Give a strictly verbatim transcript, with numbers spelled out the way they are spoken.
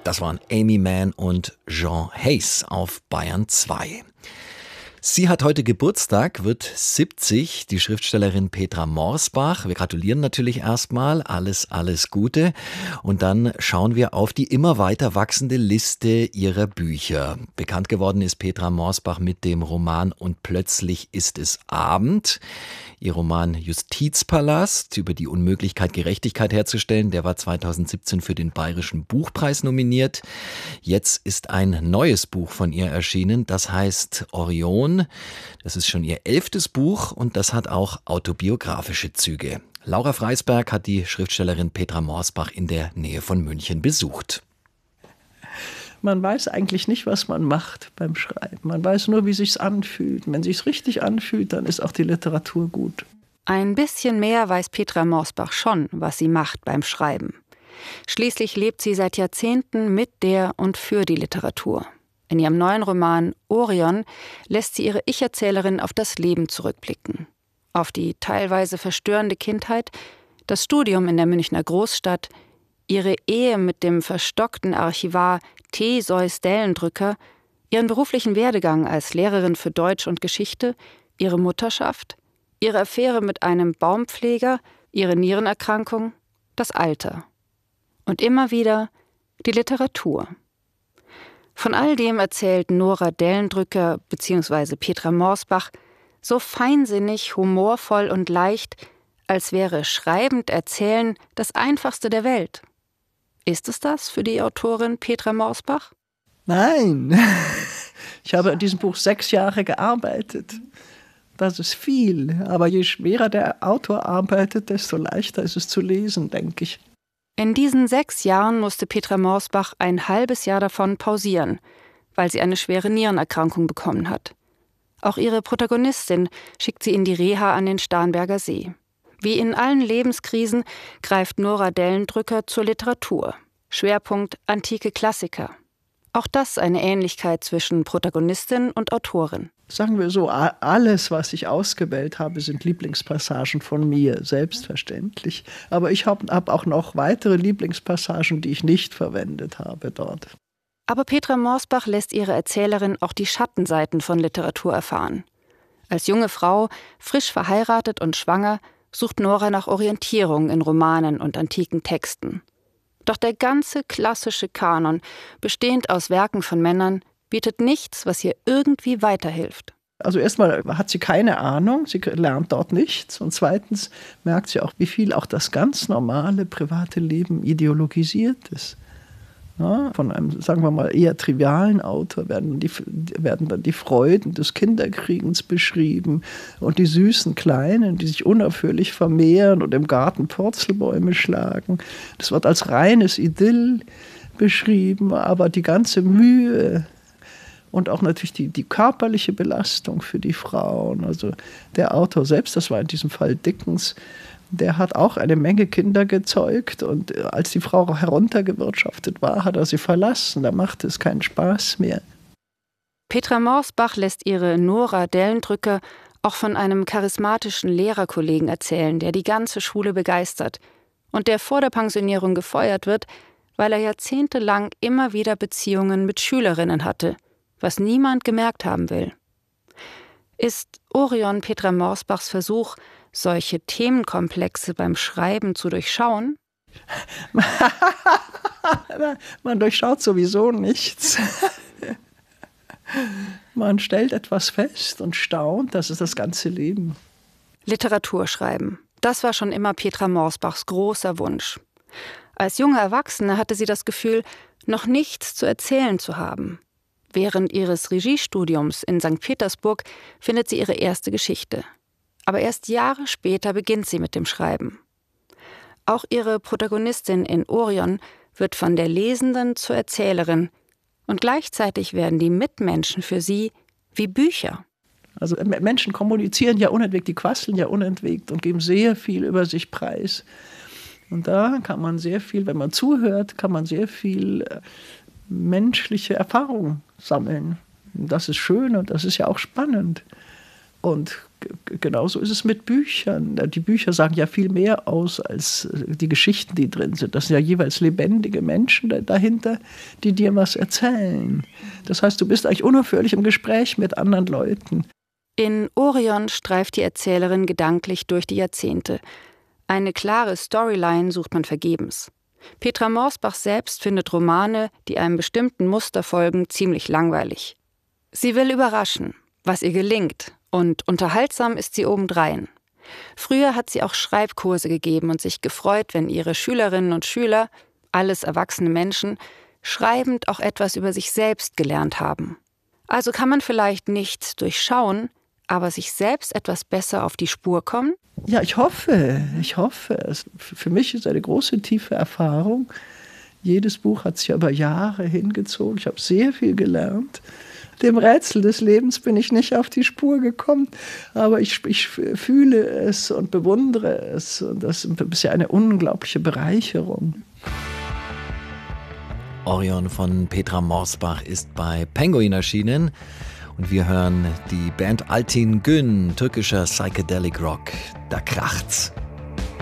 Das waren Aimee Mann und Jean Haes auf Bayern zwei. Sie hat heute Geburtstag, wird siebzig, die Schriftstellerin Petra Morsbach. Wir gratulieren natürlich erstmal, alles, alles Gute. Und dann schauen wir auf die immer weiter wachsende Liste ihrer Bücher. Bekannt geworden ist Petra Morsbach mit dem Roman Und plötzlich ist es Abend. Ihr Roman Justizpalast über die Unmöglichkeit, Gerechtigkeit herzustellen, der war zweitausendsiebzehn für den Bayerischen Buchpreis nominiert. Jetzt ist ein neues Buch von ihr erschienen, das heißt Orion. Das ist schon ihr elftes Buch und das hat auch autobiografische Züge. Laura Freisberg hat die Schriftstellerin Petra Morsbach in der Nähe von München besucht. Man weiß eigentlich nicht, was man macht beim Schreiben. Man weiß nur, wie es sich anfühlt. Wenn es sich richtig anfühlt, dann ist auch die Literatur gut. Ein bisschen mehr weiß Petra Morsbach schon, was sie macht beim Schreiben. Schließlich lebt sie seit Jahrzehnten mit der und für die Literatur. In ihrem neuen Roman Orion lässt sie ihre Ich-Erzählerin auf das Leben zurückblicken. Auf die teilweise verstörende Kindheit, das Studium in der Münchner Großstadt, ihre Ehe mit dem verstockten Archivar Theseus Dellendrücker, ihren beruflichen Werdegang als Lehrerin für Deutsch und Geschichte, ihre Mutterschaft, ihre Affäre mit einem Baumpfleger, ihre Nierenerkrankung, das Alter. Und immer wieder die Literatur. Von all dem erzählt Nora Dellendrücker bzw. Petra Morsbach so feinsinnig, humorvoll und leicht, als wäre schreibend Erzählen das Einfachste der Welt. Ist es das für die Autorin Petra Morsbach? Nein, ich habe an diesem Buch sechs Jahre gearbeitet. Das ist viel, aber je schwerer der Autor arbeitet, desto leichter ist es zu lesen, denke ich. In diesen sechs Jahren musste Petra Morsbach ein halbes Jahr davon pausieren, weil sie eine schwere Nierenerkrankung bekommen hat. Auch ihre Protagonistin schickt sie in die Reha an den Starnberger See. Wie in allen Lebenskrisen greift Nora Dellendrücker zur Literatur. Schwerpunkt antike Klassiker. Auch das eine Ähnlichkeit zwischen Protagonistin und Autorin. Sagen wir so, alles, was ich ausgewählt habe, sind Lieblingspassagen von mir, selbstverständlich. Aber ich habe hab auch noch weitere Lieblingspassagen, die ich nicht verwendet habe dort. Aber Petra Morsbach lässt ihre Erzählerin auch die Schattenseiten von Literatur erfahren. Als junge Frau, frisch verheiratet und schwanger, sucht Nora nach Orientierung in Romanen und antiken Texten. Doch der ganze klassische Kanon, bestehend aus Werken von Männern, bietet nichts, was ihr irgendwie weiterhilft. Also erstmal hat sie keine Ahnung, sie lernt dort nichts. Und zweitens merkt sie auch, wie viel auch das ganz normale private Leben ideologisiert ist. Ja, von einem, sagen wir mal, eher trivialen Autor werden, die, werden dann die Freuden des Kinderkriegens beschrieben und die süßen Kleinen, die sich unaufhörlich vermehren und im Garten Purzelbäume schlagen. Das wird als reines Idyll beschrieben, aber die ganze Mühe und auch natürlich die, die körperliche Belastung für die Frauen. Also der Autor selbst, das war in diesem Fall Dickens, der hat auch eine Menge Kinder gezeugt und als die Frau heruntergewirtschaftet war, hat er sie verlassen. Da machte es keinen Spaß mehr. Petra Morsbach lässt ihre Nora Dellendrücker auch von einem charismatischen Lehrerkollegen erzählen, der die ganze Schule begeistert und der vor der Pensionierung gefeuert wird, weil er jahrzehntelang immer wieder Beziehungen mit Schülerinnen hatte, was niemand gemerkt haben will. Ist Orion Petra Morsbachs Versuch, solche Themenkomplexe beim Schreiben zu durchschauen? Man durchschaut sowieso nichts. Man stellt etwas fest und staunt, das ist das ganze Leben. Literatur schreiben, das war schon immer Petra Morsbachs großer Wunsch. Als junge Erwachsene hatte sie das Gefühl, noch nichts zu erzählen zu haben. Während ihres Regiestudiums in Sankt Petersburg findet sie ihre erste Geschichte. Aber erst Jahre später beginnt sie mit dem Schreiben. Auch ihre Protagonistin in Orion wird von der Lesenden zur Erzählerin und gleichzeitig werden die Mitmenschen für sie wie Bücher. Also Menschen kommunizieren ja unentwegt, die quasseln ja unentwegt und geben sehr viel über sich preis. Und da kann man sehr viel, wenn man zuhört, kann man sehr viel menschliche Erfahrung sammeln. Das ist schön und das ist ja auch spannend. Und g- genauso ist es mit Büchern. Die Bücher sagen ja viel mehr aus als die Geschichten, die drin sind. Das sind ja jeweils lebendige Menschen dahinter, die dir was erzählen. Das heißt, du bist eigentlich unaufhörlich im Gespräch mit anderen Leuten. In Orion streift die Erzählerin gedanklich durch die Jahrzehnte. Eine klare Storyline sucht man vergebens. Petra Morsbach selbst findet Romane, die einem bestimmten Muster folgen, ziemlich langweilig. Sie will überraschen, was ihr gelingt, und unterhaltsam ist sie obendrein. Früher hat sie auch Schreibkurse gegeben und sich gefreut, wenn ihre Schülerinnen und Schüler, alles erwachsene Menschen, schreibend auch etwas über sich selbst gelernt haben. Also kann man vielleicht nicht durchschauen, aber sich selbst etwas besser auf die Spur kommen? Ja, ich hoffe, ich hoffe. Es, für mich ist es eine große, tiefe Erfahrung. Jedes Buch hat sich über Jahre hingezogen. Ich habe sehr viel gelernt. Dem Rätsel des Lebens bin ich nicht auf die Spur gekommen, aber ich, ich fühle es und bewundere es. Und das ist ja eine unglaubliche Bereicherung. Orion von Petra Morsbach ist bei Penguin erschienen. Und wir hören die Band Altin Gün, türkischer Psychedelic Rock. Da kracht's.